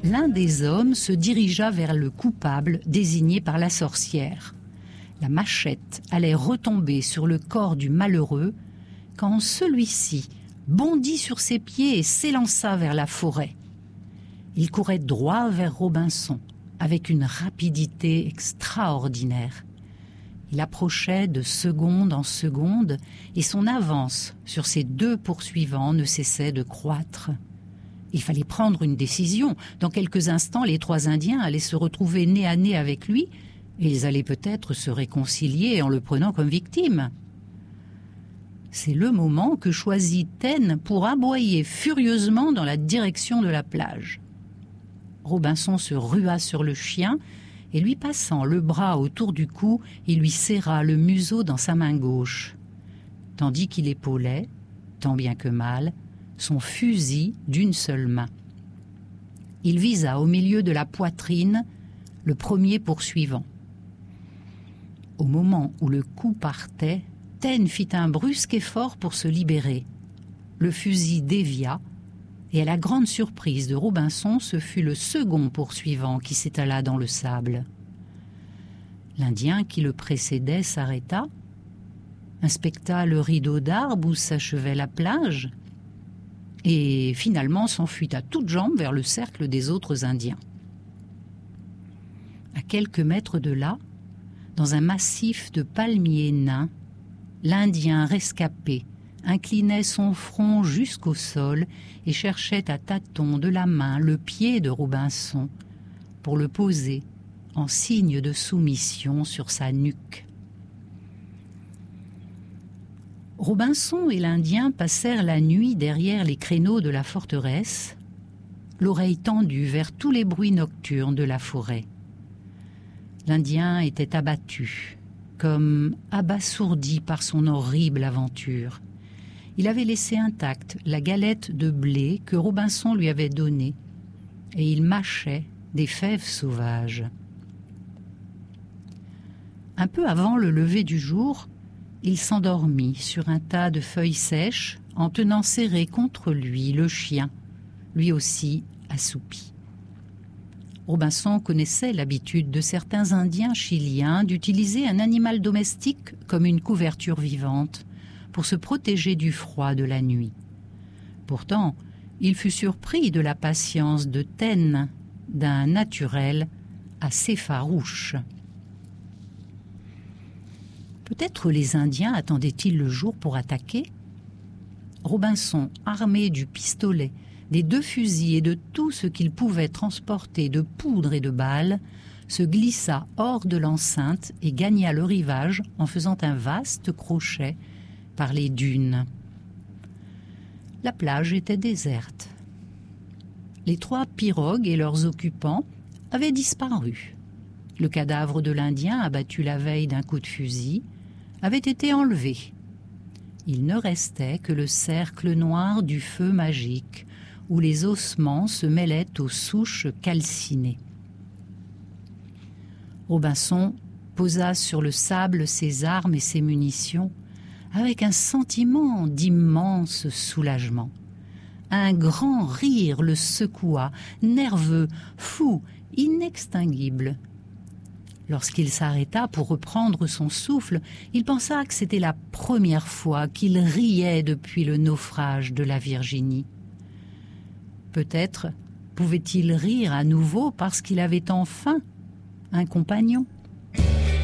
l'un des hommes se dirigea vers le coupable désigné par la sorcière. La machette allait retomber sur le corps du malheureux quand celui-ci bondit sur ses pieds et s'élança vers la forêt. Il courait droit vers Robinson avec une rapidité extraordinaire. Il approchait de seconde en seconde et son avance sur ses deux poursuivants ne cessait de croître. Il fallait prendre une décision. Dans quelques instants, les trois Indiens allaient se retrouver nez à nez avec lui et ils allaient peut-être se réconcilier en le prenant comme victime. C'est le moment que choisit Taine pour aboyer furieusement dans la direction de la plage. Robinson se rua sur le chien et lui passant le bras autour du cou, il lui serra le museau dans sa main gauche, tandis qu'il épaulait, tant bien que mal, son fusil d'une seule main. Il visa au milieu de la poitrine le premier poursuivant. Au moment où le coup partait, Taine fit un brusque effort pour se libérer. Le fusil dévia, et à la grande surprise de Robinson, ce fut le second poursuivant qui s'étala dans le sable. L'Indien qui le précédait s'arrêta, inspecta le rideau d'arbres où s'achevait la plage, et finalement s'enfuit à toutes jambes vers le cercle des autres Indiens. À quelques mètres de là, dans un massif de palmiers nains, l'Indien rescapé inclinait son front jusqu'au sol et cherchait à tâtons de la main le pied de Robinson pour le poser en signe de soumission sur sa nuque. Robinson et l'Indien passèrent la nuit derrière les créneaux de la forteresse, l'oreille tendue vers tous les bruits nocturnes de la forêt. L'Indien était abattu, comme abasourdi par son horrible aventure. Il avait laissé intacte la galette de blé que Robinson lui avait donnée, et il mâchait des fèves sauvages. Un peu avant le lever du jour, il s'endormit sur un tas de feuilles sèches en tenant serré contre lui le chien, lui aussi assoupi. Robinson connaissait l'habitude de certains Indiens chiliens d'utiliser un animal domestique comme une couverture vivante pour se protéger du froid de la nuit. Pourtant, il fut surpris de la patience de Taine, d'un naturel assez farouche. Peut-être les Indiens attendaient-ils le jour pour attaquer ? Robinson, armé du pistolet, des deux fusils et de tout ce qu'il pouvait transporter de poudre et de balles, se glissa hors de l'enceinte et gagna le rivage en faisant un vaste crochet par les dunes. La plage était déserte. Les trois pirogues et leurs occupants avaient disparu. Le cadavre de l'Indien, abattu la veille d'un coup de fusil, avait été enlevé. Il ne restait que le cercle noir du feu magique, où les ossements se mêlaient aux souches calcinées. Robinson posa sur le sable ses armes et ses munitions, avec un sentiment d'immense soulagement. Un grand rire le secoua, nerveux, fou, inextinguible. Lorsqu'il s'arrêta pour reprendre son souffle, il pensa que c'était la première fois qu'il riait depuis le naufrage de la Virginie. Peut-être pouvait-il rire à nouveau parce qu'il avait enfin un compagnon.